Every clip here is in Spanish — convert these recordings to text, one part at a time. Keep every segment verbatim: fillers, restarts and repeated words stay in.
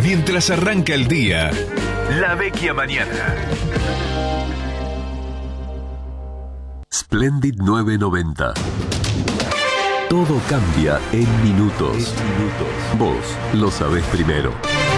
Mientras arranca el día, La Vecchia Mañana. Splendid nueve noventa. Todo cambia en minutos. En minutos. Vos lo sabés primero.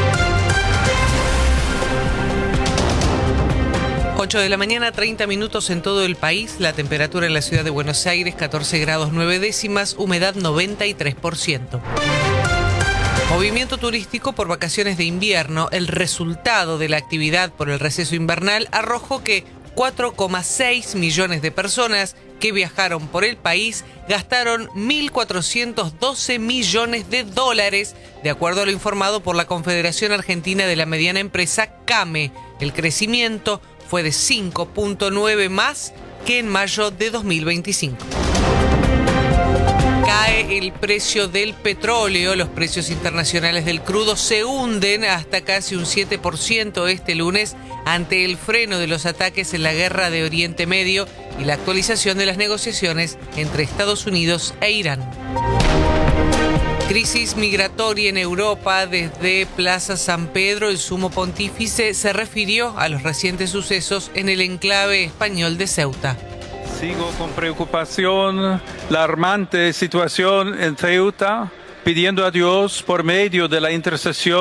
ocho de la mañana, treinta minutos en todo el país. La temperatura en la ciudad de Buenos Aires, catorce grados nueve décimas, humedad noventa y tres por ciento. Movimiento turístico por vacaciones de invierno. El resultado de la actividad por el receso invernal arrojó que cuatro coma seis millones de personas que viajaron por el país gastaron mil cuatrocientos doce millones de dólares, de acuerdo a lo informado por la Confederación Argentina de la Mediana Empresa, CAME. El crecimiento fue de cinco punto nueve más que en mayo de dos mil veinticinco. Cae el precio del petróleo. Los precios internacionales del crudo se hunden hasta casi un siete por ciento este lunes ante el freno de los ataques en la guerra de Oriente Medio y la actualización de las negociaciones entre Estados Unidos e Irán. Crisis migratoria en Europa. Desde Plaza San Pedro, el sumo pontífice se refirió a los recientes sucesos en el enclave español de Ceuta. Sigo con preocupación la alarmante situación en Ceuta, pidiendo a Dios por medio de la intercesión